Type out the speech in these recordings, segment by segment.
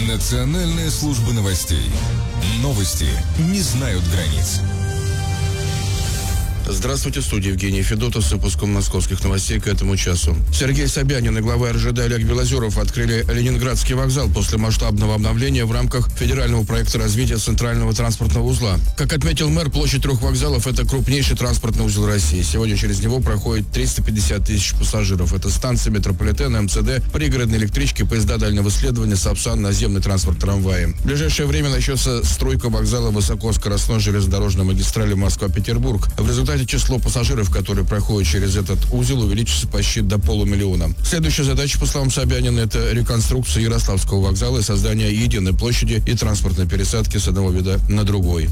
Национальная служба новостей. Новости не знают границ. Здравствуйте, в студии Евгений Федотов с выпуском московских новостей к этому часу. Сергей Собянин и глава РЖД Олег Белозеров открыли Ленинградский вокзал после масштабного обновления в рамках федерального проекта развития центрального транспортного узла. Как отметил мэр, площадь 3 вокзалов – это крупнейший транспортный узел России. Сегодня через него проходит 350 тысяч пассажиров. Это станции метрополитена, МЦД, пригородные электрички, поезда дальнего следования, Сапсан, наземный транспорт, трамваи. В ближайшее время начнется стройка вокзала высокоскоростной железнодорожной магистрали Москва-Петербург. В результате число пассажиров, которые проходят через этот узел, увеличится почти до 500 000. Следующая задача, по словам Собянина, это реконструкция Ярославского вокзала и создание единой площади и транспортной пересадки с одного вида на другой.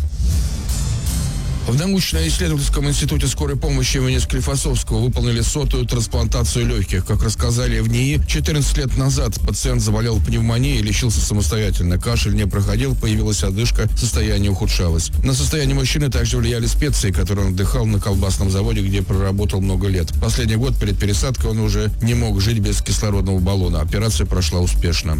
В научно-исследовательском институте скорой помощи имени Склифосовского выполнили 100-ю трансплантацию легких. Как рассказали в НИИ, 14 лет назад пациент заболел пневмонией и лечился самостоятельно. Кашель не проходил, появилась одышка, состояние ухудшалось. На состояние мужчины также влияли специи, которые он вдыхал на колбасном заводе, где проработал много лет. Последний год перед пересадкой он уже не мог жить без кислородного баллона. Операция прошла успешно.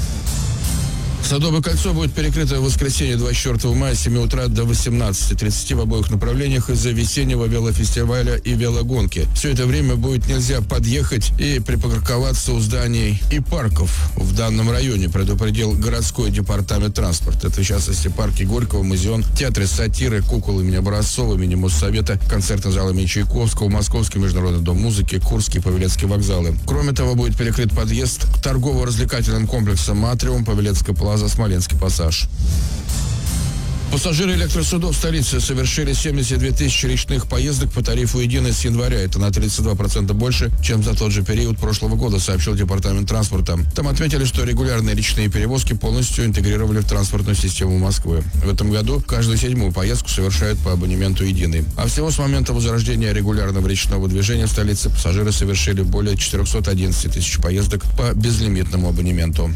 Садовое кольцо будет перекрыто в воскресенье 24 мая с 7 утра до 18:30 в обоих направлениях из-за весеннего велофестиваля и велогонки. Все это время будет нельзя подъехать и припарковаться у зданий и парков в данном районе, предупредил городской департамент транспорта. Это, в частности, парки Горького, Музеон, театры сатиры, кукол имени Образцова, имени Моссовета, концертный зал имени Чайковского, Московский международный дом музыки, Курский, Павелецкий вокзалы. Кроме того, будет перекрыт подъезд к торгово-развлекательным комплексам «Атриум», Павелецкая плаза, Смоленский пассаж. Пассажиры электросудов столицы совершили 72 тысячи речных поездок по тарифу единый с января. Это на 32% больше, чем за тот же период прошлого года, сообщил департамент транспорта. Там отметили, что регулярные речные перевозки полностью интегрировали в транспортную систему Москвы. В этом году каждую 7-ю поездку совершают по абонементу единый. А всего с момента возрождения регулярного речного движения в столице пассажиры совершили более 411 тысяч поездок по безлимитному абонементу.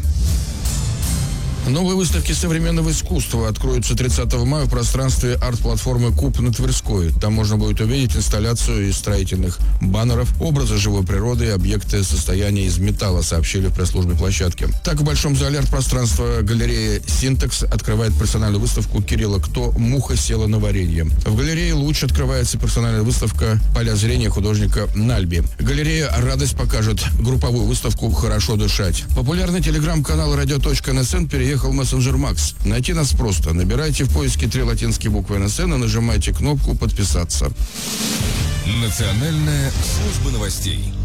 Новые выставки современного искусства откроются 30 мая в пространстве арт-платформы «Куб» на Тверской. Там можно будет увидеть инсталляцию из строительных баннеров, образы живой природы и объекты состояния из металла, сообщили в пресс-службе площадки. Так, в Большом зале арт-пространства галерея «Синтекс» открывает персональную выставку Кирилла «Кто? Муха села на варенье». В галерее «Луч» открывается персональная выставка «Поля зрения» художника Нальби. Галерея «Радость» покажет групповую выставку «Хорошо дышать». Популярный телеграм-канал «Радио.НСН» переехал в мессенджер Макс. Найти нас просто. Набирайте в поиске 3 латинские буквы НСН и нажимайте кнопку «Подписаться». Национальная служба новостей.